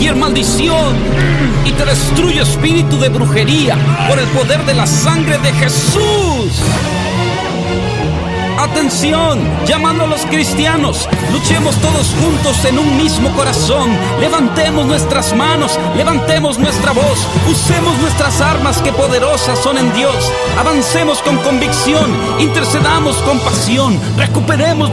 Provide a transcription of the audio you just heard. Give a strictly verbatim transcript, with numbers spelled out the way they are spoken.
cualquier maldición y te destruyo espíritu de brujería por el poder de la sangre de Jesús. Atención, llamando a los cristianos, luchemos todos juntos en un mismo corazón. Levantemos nuestras manos, levantemos nuestra voz, usemos nuestras armas que poderosas son en Dios. Avancemos con convicción, intercedamos con pasión, recuperemos